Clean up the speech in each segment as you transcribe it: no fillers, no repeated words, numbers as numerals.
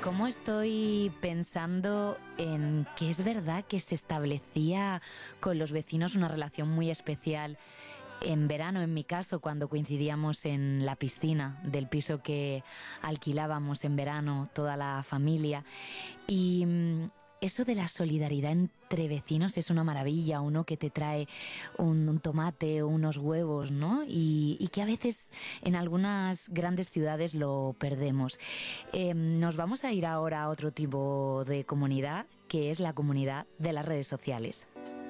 cómo estoy pensando en que es verdad que se establecía con los vecinos una relación muy especial en verano, en mi caso, cuando coincidíamos en la piscina del piso que alquilábamos en verano toda la familia. Y eso de la solidaridad entre vecinos es una maravilla. Uno que te trae un tomate o unos huevos, ¿no? Y que a veces en algunas grandes ciudades lo perdemos. Nos vamos a ir ahora a otro tipo de comunidad, que es la comunidad de las redes sociales.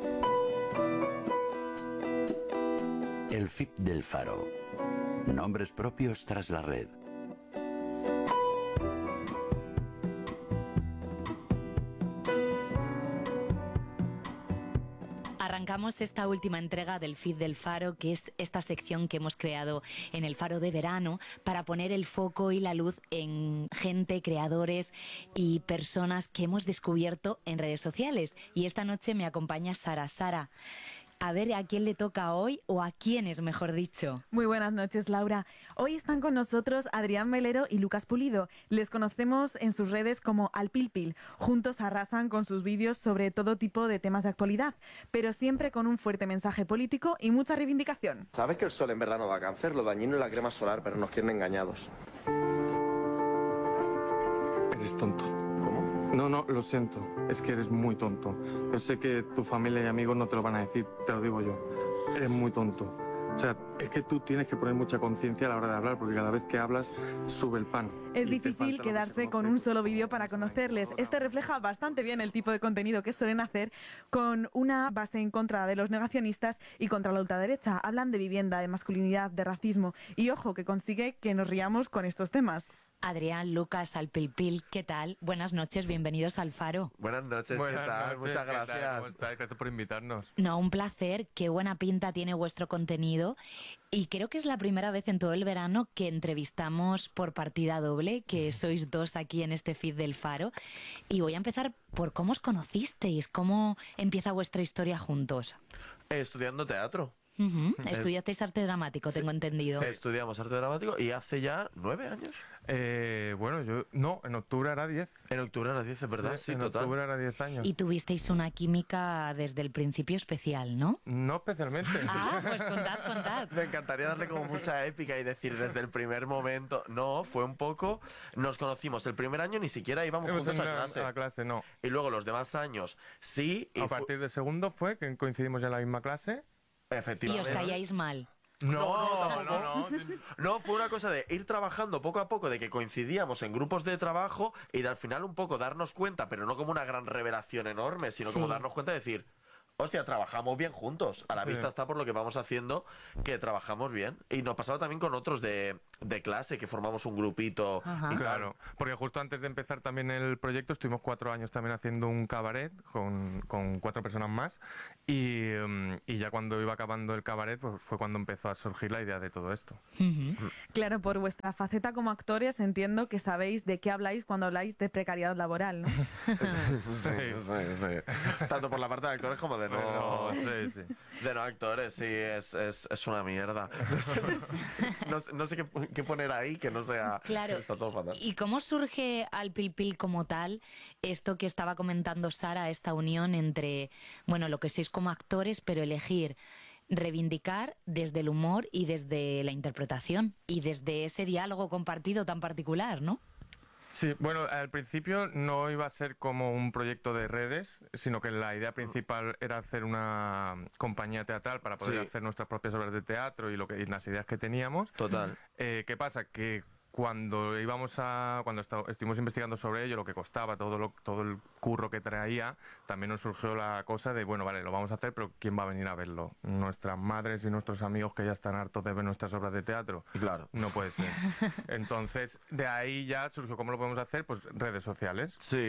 El feed del Faro. Nombres propios tras la red. Arrancamos esta última entrega del feed del Faro, que es esta sección que hemos creado en el Faro de verano para poner el foco y la luz en gente, creadores y personas que hemos descubierto en redes sociales. Y esta noche me acompaña Sara. Sara, a ver a quién le toca hoy, o a quiénes, mejor dicho. Muy buenas noches, Laura. Hoy están con nosotros Adrián Melero y Lucas Pulido. Les conocemos en sus redes como Al Pil Pil. Juntos arrasan con sus vídeos sobre todo tipo de temas de actualidad, pero siempre con un fuerte mensaje político y mucha reivindicación. Sabes que el sol en verdad no da cáncer, lo dañino es la crema solar, pero nos quieren engañados. Eres tonto. ¿Cómo? No, lo siento. Es que eres muy tonto. Yo sé que tu familia y amigos no te lo van a decir, te lo digo yo. Eres muy tonto. O sea, es que tú tienes que poner mucha conciencia a la hora de hablar, porque cada vez que hablas sube el pan. Es difícil quedarse con un solo vídeo para conocerles. Este refleja bastante bien el tipo de contenido que suelen hacer, con una base en contra de los negacionistas y contra la ultraderecha. Hablan de vivienda, de masculinidad, de racismo. Y ojo, que consigue que nos riamos con estos temas. Adrián, Lucas, Al Pil Pil, ¿qué tal? Buenas noches, bienvenidos al Faro. Buenas noches, ¿qué tal? Muchas gracias. ¿Cómo estáis? Gracias por invitarnos. No, un placer, qué buena pinta tiene vuestro contenido. Y creo que es la primera vez en todo el verano que entrevistamos por partida doble, que sois dos aquí en este feed del Faro. Y voy a empezar por cómo os conocisteis, cómo empieza vuestra historia juntos. Estudiando teatro. Estudiasteis arte dramático, tengo entendido. Estudiamos arte dramático y hace ya 9 años. En octubre era 10. En octubre era 10, es verdad, sí, en total. octubre era 10 años. Y tuvisteis una química desde el principio especial, ¿no? No especialmente. Ah, pues contad. Me encantaría darle como mucha épica y decir desde el primer momento. No, fue un poco... Nos conocimos el primer año, ni siquiera íbamos juntos a clase. A clase, no. Y luego los demás años, sí. Y a partir del segundo fue que coincidimos ya en la misma clase. Y Efectivamente. os calláis mal. No, fue una cosa de ir trabajando poco a poco, de que coincidíamos en grupos de trabajo y de al final un poco darnos cuenta, pero no como una gran revelación enorme, sino como darnos cuenta de decir, hostia, trabajamos bien juntos. A la vista está por lo que vamos haciendo que trabajamos bien. Y nos pasaba también con otros de clase, que formamos un grupito. Ajá. Y Claro, porque justo antes de empezar también el proyecto estuvimos 4 años también haciendo un cabaret con 4 personas más y ya cuando iba acabando el cabaret pues fue cuando empezó a surgir la idea de todo esto. Claro, por vuestra faceta como actores entiendo que sabéis de qué habláis cuando habláis de precariedad laboral, ¿no? Sí. Tanto por la parte de actores como de de no actores, sí, es una mierda. No sé qué poner ahí que no sea... Claro. Está todo fatal. ¿Y cómo surge Al Pil Pil como tal, esto que estaba comentando Sara, esta unión entre, bueno, lo que sois como actores, pero elegir reivindicar desde el humor y desde la interpretación y desde ese diálogo compartido tan particular, ¿no? Sí, bueno, al principio no iba a ser como un proyecto de redes, sino que la idea principal era hacer una compañía teatral para poder hacer nuestras propias obras de teatro y las ideas que teníamos. Total. ¿Qué pasa? Que cuando estuvimos investigando sobre ello, lo que costaba, todo el curro que traía, también nos surgió la cosa de, bueno, vale, lo vamos a hacer, pero ¿quién va a venir a verlo? Nuestras madres y nuestros amigos que ya están hartos de ver nuestras obras de teatro. Claro. No puede ser. Entonces, de ahí ya surgió, ¿cómo lo podemos hacer? Pues redes sociales. Sí,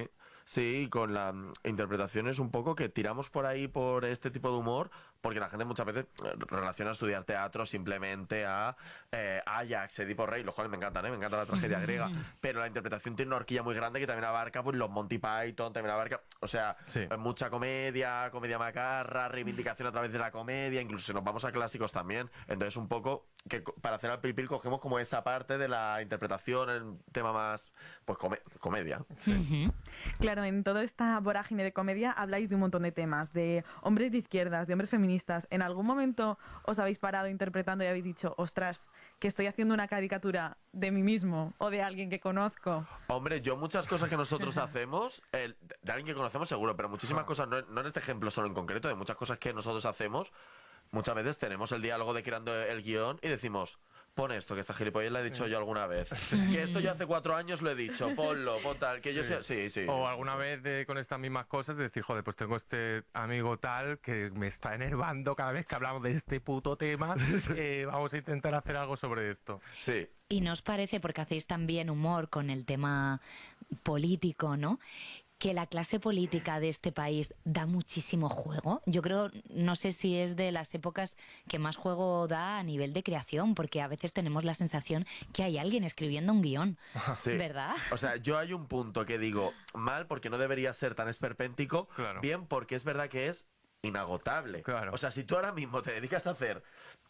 Sí, con la interpretación es un poco que tiramos por ahí por este tipo de humor, porque la gente muchas veces relaciona estudiar teatro simplemente a Ajax, Edipo Rey, los cuales me encantan, me encanta la tragedia griega, pero la interpretación tiene una horquilla muy grande que también abarca pues los Monty Python, también abarca, o sea, mucha comedia, comedia macarra, reivindicación a través de la comedia, incluso si nos vamos a clásicos también, entonces un poco que para hacer al Pil cogemos como esa parte de la interpretación, el tema más, pues comedia. Claro, en toda esta vorágine de comedia habláis de un montón de temas, de hombres de izquierdas, de hombres feministas. ¿En algún momento os habéis parado interpretando y habéis dicho, ostras, que estoy haciendo una caricatura de mí mismo o de alguien que conozco? Hombre, yo muchas cosas que nosotros hacemos, de alguien que conocemos seguro, pero muchísimas cosas, no en este ejemplo solo en concreto, de muchas cosas que nosotros hacemos, muchas veces tenemos el diálogo de creando el guión y decimos, pon esto, que esta gilipollez la he dicho yo alguna vez. Que esto yo hace 4 años lo he dicho, ponlo, pon tal, que yo sea... Sí. O alguna vez con estas mismas cosas de decir, joder, pues tengo este amigo tal que me está enervando cada vez que hablamos de este puto tema, vamos a intentar hacer algo sobre esto. Sí. Y nos parece, porque hacéis también humor con el tema político, ¿no?, que la clase política de este país da muchísimo juego. Yo creo, no sé si es de las épocas que más juego da a nivel de creación, porque a veces tenemos la sensación que hay alguien escribiendo un guión, ¿verdad? O sea, yo hay un punto que digo mal porque no debería ser tan esperpéntico, bien porque es verdad que es inagotable. O sea, si tú ahora mismo te dedicas a hacer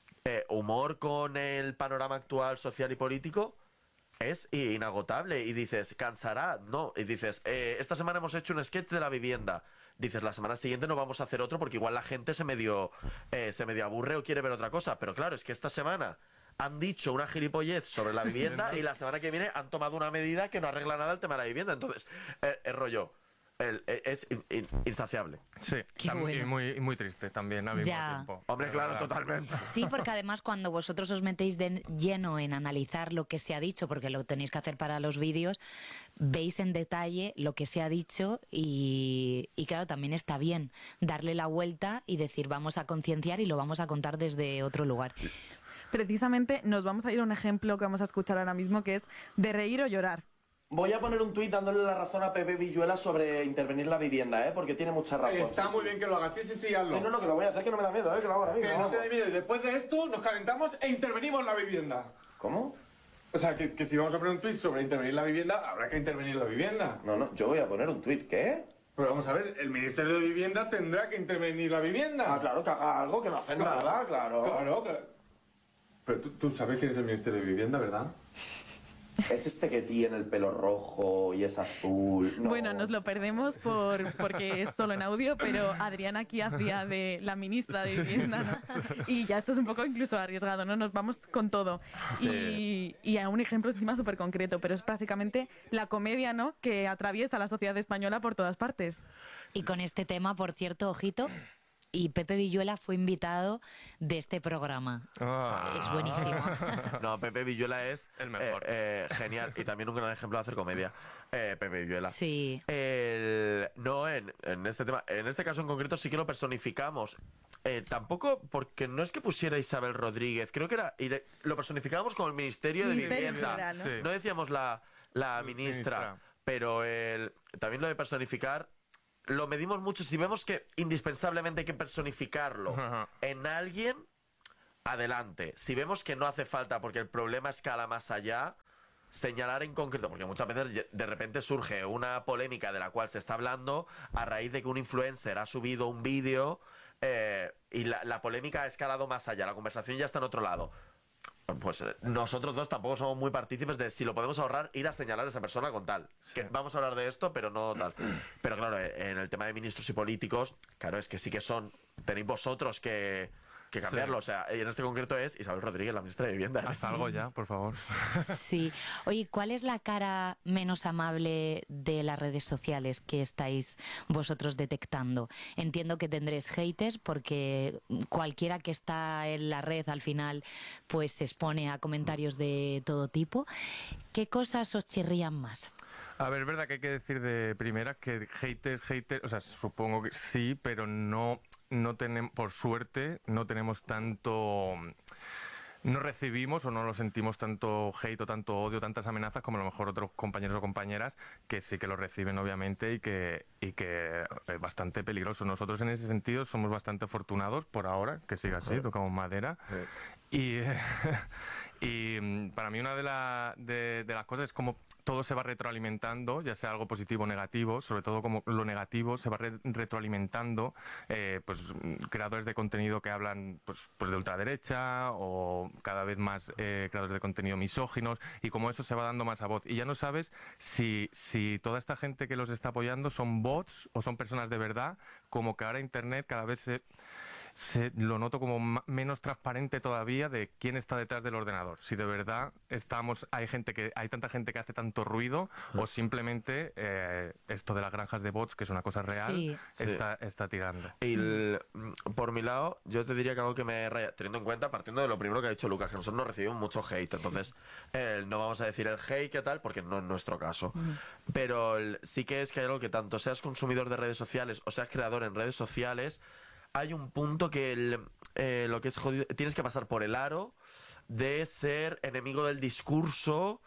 humor con el panorama actual social y político, es inagotable y dices, ¿cansará? No, y dices, esta semana hemos hecho un sketch de la vivienda, dices, la semana siguiente no vamos a hacer otro porque igual la gente se medio aburre o quiere ver otra cosa, pero claro, es que esta semana han dicho una gilipollez sobre la vivienda y la semana que viene han tomado una medida que no arregla nada el tema de la vivienda, entonces, el rollo... es insaciable. Sí, y muy triste también al mismo tiempo. Hombre, claro, totalmente. Sí, porque además cuando vosotros os metéis de lleno en analizar lo que se ha dicho, porque lo tenéis que hacer para los vídeos, veis en detalle lo que se ha dicho y claro, también está bien darle la vuelta y decir, vamos a concienciar y lo vamos a contar desde otro lugar. Precisamente nos vamos a ir a un ejemplo que vamos a escuchar ahora mismo, que es de reír o llorar. Voy a poner un tuit dándole la razón a Pepe Villuela sobre intervenir la vivienda, porque tiene mucha razón. Está muy bien que lo hagas, sí, hazlo. No, que lo voy a hacer, que no me da miedo, que lo hago ahora mismo. Que no te dé miedo, y después de esto nos calentamos e intervenimos la vivienda. ¿Cómo? O sea, que si vamos a poner un tuit sobre intervenir la vivienda, habrá que intervenir la vivienda. No, yo voy a poner un tuit, ¿qué? Pero vamos a ver, el Ministerio de Vivienda tendrá que intervenir la vivienda. Ah, claro, que haga algo, que no hacen nada, claro. Claro. Pero tú sabes quién es el Ministerio de Vivienda, ¿verdad? Es este que tiene el pelo rojo y es azul. No. Bueno, nos lo perdemos porque es solo en audio, pero Adriana aquí hacía de la ministra de Vivienda, ¿no? Y ya esto es un poco incluso arriesgado, ¿no? Nos vamos con todo. Sí. Y a un ejemplo encima súper concreto, pero es prácticamente la comedia, ¿no?, que atraviesa la sociedad española por todas partes. Y con este tema, por cierto, ojito, y Pepe Villuela fue invitado de este programa. Es buenísimo. No, Pepe Villuela es el mejor. Genial y también un gran ejemplo de hacer comedia. Pepe Villuela. Sí. No, en este tema, en este caso en concreto sí que lo personificamos. Tampoco, porque no es que pusiera Isabel Rodríguez, creo que era, lo personificábamos como el Ministerio de Vivienda. General, ¿no? Sí. No decíamos la ministra, pero también lo de personificar lo medimos mucho. Si vemos que indispensablemente hay que personificarlo en alguien, adelante. Si vemos que no hace falta porque el problema escala más allá, señalar en concreto, porque muchas veces de repente surge una polémica de la cual se está hablando a raíz de que un influencer ha subido un vídeo y la polémica ha escalado más allá, la conversación ya está en otro lado. Pues nosotros dos tampoco somos muy partícipes de si lo podemos ahorrar, ir a señalar a esa persona con tal. Que vamos a hablar de esto, pero no tal. Pero claro, en el tema de ministros y políticos, claro, es que sí que tenéis vosotros que cambiarlo. O sea, en este concreto es Isabel Rodríguez, la ministra de Vivienda. Haz algo ya, por favor. Sí. Oye, ¿cuál es la cara menos amable de las redes sociales que estáis vosotros detectando? Entiendo que tendréis haters porque cualquiera que está en la red al final pues se expone a comentarios de todo tipo. ¿Qué cosas os chirrían más? A ver, es verdad que hay que decir de primera que haters, o sea, supongo que sí, pero no tenemos, por suerte, no tenemos tanto no recibimos o no lo sentimos tanto hate o tanto odio, tantas amenazas como a lo mejor otros compañeros o compañeras que sí que lo reciben obviamente y que es bastante peligroso. Nosotros en ese sentido somos bastante afortunados por ahora, que siga así, tocamos madera. Y, y para mí una de las cosas es como todo se va retroalimentando, ya sea algo positivo o negativo, sobre todo como lo negativo se va retroalimentando, pues creadores de contenido que hablan pues de ultraderecha o cada vez más creadores de contenido misóginos, y como eso se va dando más a voz. Y ya no sabes si toda esta gente que los está apoyando son bots o son personas de verdad, como que ahora Internet cada vez lo noto como menos transparente todavía de quién está detrás del ordenador. Si de verdad hay tanta gente que hace tanto ruido o simplemente esto de las granjas de bots, que es una cosa real, está tirando. Y por mi lado, yo te diría que algo que me raya, teniendo en cuenta, partiendo de lo primero que ha dicho Lucas, que nosotros no recibimos mucho hate, entonces no vamos a decir el hate que tal, porque no es nuestro caso. Pero sí que es que hay algo que tanto seas consumidor de redes sociales o seas creador en redes sociales, hay un punto que lo que es jodido, tienes que pasar por el aro de ser enemigo del discurso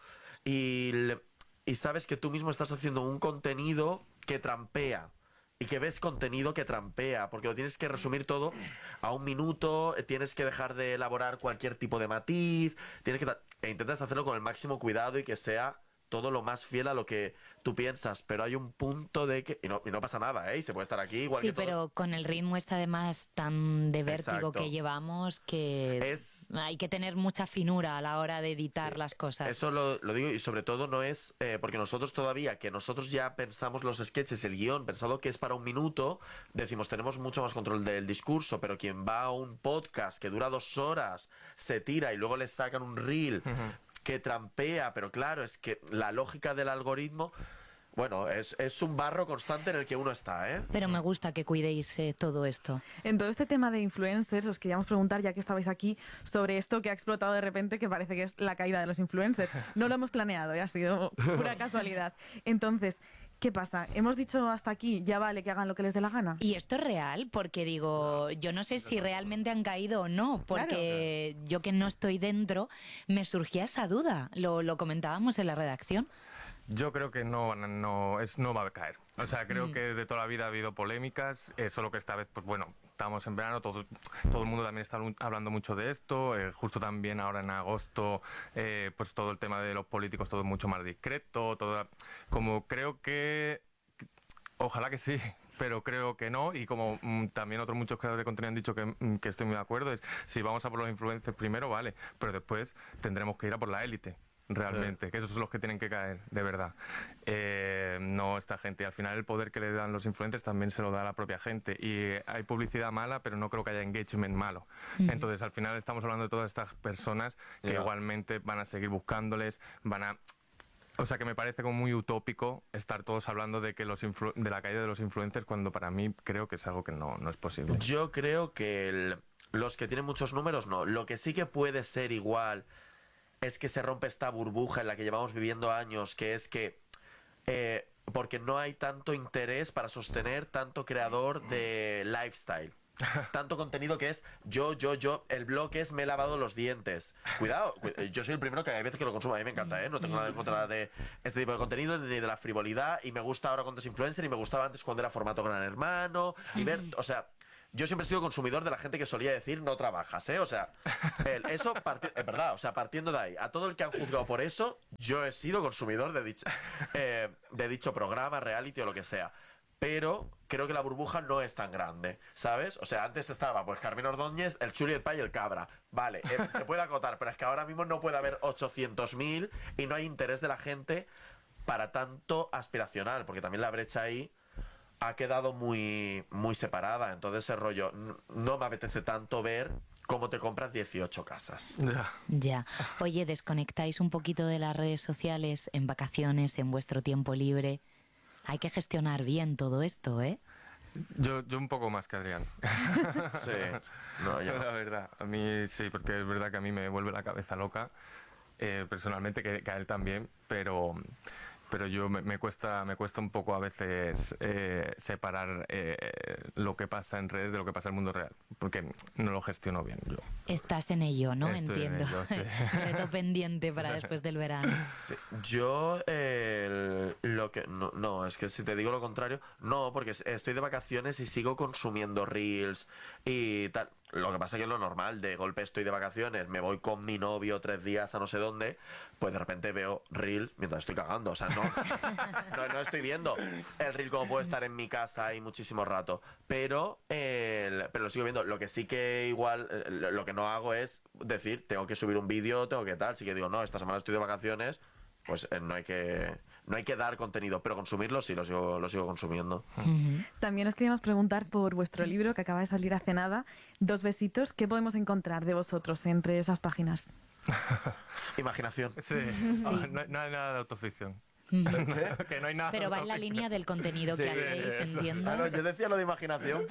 y sabes que tú mismo estás haciendo un contenido que trampea y que ves contenido que trampea, porque lo tienes que resumir todo a un minuto, tienes que dejar de elaborar cualquier tipo de matiz, e intentas hacerlo con el máximo cuidado y que sea todo lo más fiel a lo que tú piensas, pero hay un punto de que... Y no pasa nada, ¿eh? Y se puede estar aquí igual que todos. Sí, pero con el ritmo además tan de vértigo Exacto. que llevamos, que hay que tener mucha finura a la hora de editar las cosas. Eso lo digo, y sobre todo no es... porque nosotros todavía, que nosotros ya pensamos los sketches, el guión, pensado que es para un minuto, decimos, tenemos mucho más control del discurso, pero quien va a un podcast que dura 2 horas, se tira y luego le sacan un reel... que trampea, pero claro, es que la lógica del algoritmo, bueno, es un barro constante en el que uno está, ¿eh? Pero me gusta que cuidéis todo esto. En todo este tema de influencers, os queríamos preguntar, ya que estabais aquí, sobre esto que ha explotado de repente, que parece que es la caída de los influencers. No lo hemos planeado, ha sido pura casualidad. Entonces, ¿qué pasa? Hemos dicho hasta aquí, ya vale que hagan lo que les dé la gana. Y esto es real, porque digo, yo no sé si realmente han caído o no, porque yo que no estoy dentro, me surgía esa duda. Lo comentábamos en la redacción. Yo creo que no va a caer. O sea, creo que de toda la vida ha habido polémicas, solo que esta vez, pues bueno, estamos en verano, todo el mundo también está hablando mucho de esto, justo también ahora en agosto, pues todo el tema de los políticos, todo mucho más discreto, como creo que, ojalá que sí, pero creo que no, y como también otros muchos creadores de contenido han dicho que estoy muy de acuerdo, es si vamos a por los influencers primero, vale, pero después tendremos que ir a por la élite. Realmente, que esos son los que tienen que caer, de verdad. No esta gente. Y al final el poder que le dan los influencers también se lo da a la propia gente. Y hay publicidad mala, pero no creo que haya engagement malo. Entonces, al final estamos hablando de todas estas personas que igualmente van a seguir buscándoles, O sea, que me parece como muy utópico estar todos hablando de que de la caída de los influencers, cuando para mí creo que es algo que no es posible. Yo creo que los que tienen muchos números, no. Lo que sí que puede ser igual... es que se rompe esta burbuja en la que llevamos viviendo años, que es que porque no hay tanto interés para sostener tanto creador de lifestyle. Tanto contenido que es yo, el blog es me he lavado los dientes. Cuidado, yo soy el primero que hay veces que lo consumo, a mí me encanta, no tengo nada en contra de este tipo de contenido ni de la frivolidad, y me gusta ahora cuando es influencer y me gustaba antes cuando era formato Gran Hermano y ver, o sea... Yo siempre he sido consumidor de la gente que solía decir no trabajas, ¿eh? O sea, eso es verdad, o sea, partiendo de ahí, a todo el que han juzgado por eso, yo he sido consumidor de dicho programa, reality o lo que sea. Pero creo que la burbuja no es tan grande, ¿sabes? O sea, antes estaba pues Carmen Ordóñez, el Chuli, el Pay y el Cabra. Vale, se puede acotar, pero es que ahora mismo no puede haber 800.000 y no hay interés de la gente para tanto aspiracional, porque también la brecha ahí ha quedado muy, muy separada. Entonces ese rollo, no me apetece tanto ver cómo te compras 18 casas. Ya. Oye, ¿desconectáis un poquito de las redes sociales en vacaciones, en vuestro tiempo libre? Hay que gestionar bien todo esto, ¿eh? Yo un poco más que Adrián. Sí. No, yo... La verdad, a mí sí, porque es verdad que a mí me vuelve la cabeza loca, personalmente, que a él también, pero pero yo me cuesta un poco a veces separar lo que pasa en redes de lo que pasa en el mundo real, porque no lo gestiono bien yo. Estás en ello, ¿no? Estoy en Entiendo. ello, sí. Reto pendiente para después del verano. Sí, yo lo que no, es que si te digo lo contrario, no, porque estoy de vacaciones y sigo consumiendo reels y tal. Lo que pasa es que es lo normal, de golpe estoy de vacaciones, me voy con mi novio 3 días a no sé dónde, pues de repente veo reels mientras estoy cagando, o sea, no estoy viendo el reel como puede estar en mi casa ahí muchísimo rato, pero lo sigo viendo. Lo que sí que igual, lo que no hago es decir, tengo que subir un vídeo, tengo que tal, sí que digo, no, esta semana estoy de vacaciones, pues no hay que dar contenido, pero consumirlo sí, lo sigo consumiendo. También os queríamos preguntar por vuestro libro que acaba de salir hace nada, 2 besitos. ¿Qué podemos encontrar de vosotros entre esas páginas? Imaginación. Sí, no hay nada de autoficción. Que no hay nada. Pero va en la línea del contenido que hacéis, entiendo. No, yo decía lo de imaginación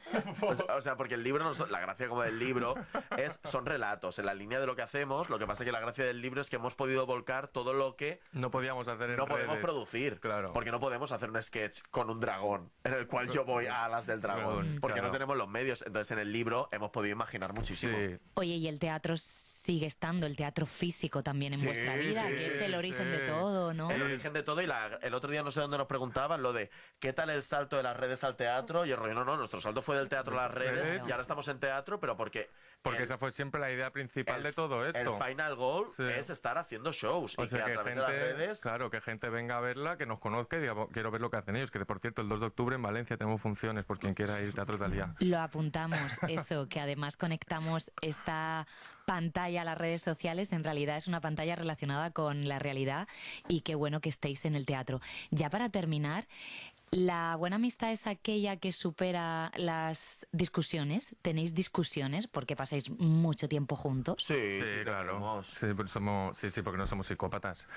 o sea, porque el libro, la gracia como del libro son relatos en la línea de lo que hacemos. Lo que pasa es que la gracia del libro es que hemos podido volcar todo lo que no podíamos hacer en no podemos redes. Producir. Claro. Porque no podemos hacer un sketch con un dragón en el cual yo voy a alas del dragón. Porque claro. no tenemos los medios. Entonces en el libro hemos podido imaginar muchísimo. Sí. Oye, y el teatro sigue estando, el teatro físico también en vuestra vida, que es el origen de todo, ¿no? El origen de todo. Y el otro día no sé dónde nos preguntaban lo de ¿qué tal el salto de las redes al teatro? Y el rollo, no, nuestro salto fue del teatro a las redes y ahora estamos en teatro, pero porque esa fue siempre la idea principal de todo esto. El final goal es estar haciendo shows o y sea, que a través de las redes... Claro, que gente venga a verla, que nos conozca y diga, quiero ver lo que hacen ellos, que por cierto el 2 de octubre en Valencia tenemos funciones por quien quiera ir Teatro Italia. Lo apuntamos, eso, que además conectamos esta pantalla a las redes sociales, en realidad es una pantalla relacionada con la realidad y qué bueno que estéis en el teatro. Ya para terminar, ¿la buena amistad es aquella que supera las discusiones? ¿Tenéis discusiones porque pasáis mucho tiempo juntos? Sí, claro. Sí, porque no somos psicópatas.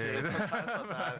Total.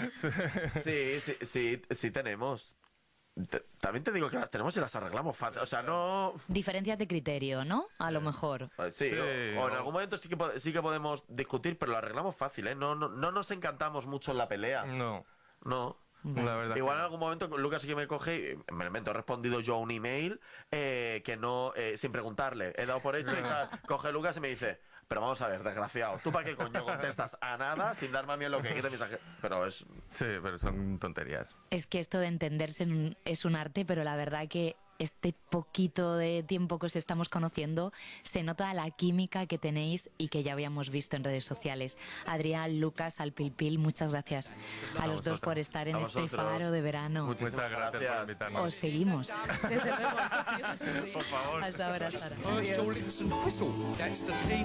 Sí, tenemos. También te digo que las tenemos y las arreglamos fácil. O sea, no... Diferencias de criterio, ¿no? A lo mejor. Sí, o en algún momento sí que podemos discutir, pero lo arreglamos fácil, ¿eh? No nos encantamos mucho en la pelea. No. La verdad igual en algún momento Lucas sí que me coge y me he respondido yo a un email que no, sin preguntarle, he dado por hecho y tal. Coge Lucas y me dice, pero vamos a ver, desgraciado, ¿tú para qué coño contestas a nada sin darme a mí lo que quiere mensaje? Pero es... Sí, pero son tonterías. Es que esto de entenderse es un arte, pero la verdad que este poquito de tiempo que os estamos conociendo se nota la química que tenéis y que ya habíamos visto en redes sociales. Adrián, Lucas, Alpilpil, muchas gracias a los dos por estar en este faro de verano. Muchas gracias por invitarnos. Os seguimos. Desde luego. Por favor. Hasta ahora, Sara.